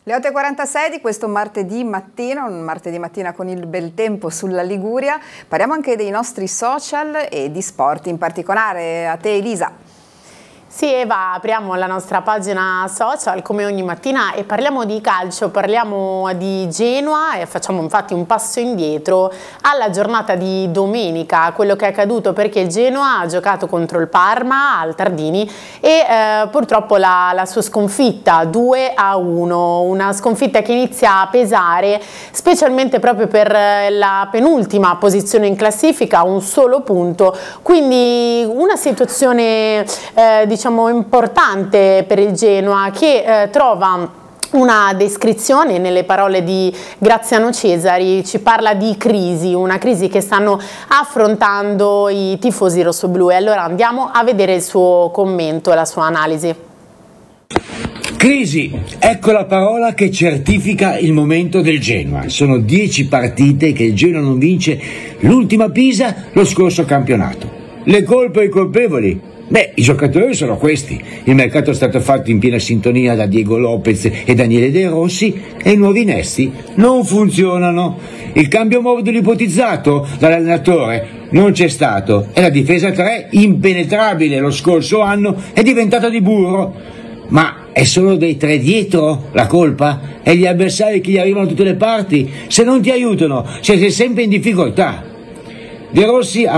Le 8.46 di questo martedì mattina, un martedì mattina con il bel tempo sulla Liguria. Parliamo anche dei nostri social e di sport, in particolare. A te, Elisa. Sì, Eva, apriamo la nostra pagina social come ogni mattina e parliamo di calcio, parliamo di Genoa e facciamo infatti un passo indietro alla giornata di domenica, quello che è accaduto, perché il Genoa ha giocato contro il Parma al Tardini e purtroppo la sua sconfitta 2-1, una sconfitta che inizia a pesare specialmente proprio per la penultima posizione in classifica, un solo punto, quindi una situazione diciamo importante per il Genoa, che trova una descrizione nelle parole di Graziano Cesari. Ci parla di crisi, una crisi che stanno affrontando i tifosi rossoblù, e allora andiamo a vedere il suo commento e la sua analisi. Crisi, ecco la parola che certifica il momento del Genoa. Sono 10 partite che il Genoa non vince, l'ultima Pisa lo scorso campionato. Le colpe e i colpevoli? Beh, i giocatori sono questi. Il mercato è stato fatto in piena sintonia da Diego Lopez e Daniele De Rossi e i nuovi innesti non funzionano. Il cambio modulo ipotizzato dall'allenatore non c'è stato e la difesa 3, impenetrabile lo scorso anno, è diventata di burro. Ma è solo dei 3 dietro la colpa? E gli avversari che gli arrivano da tutte le parti? Se non ti aiutano, sei sempre in difficoltà. De Rossi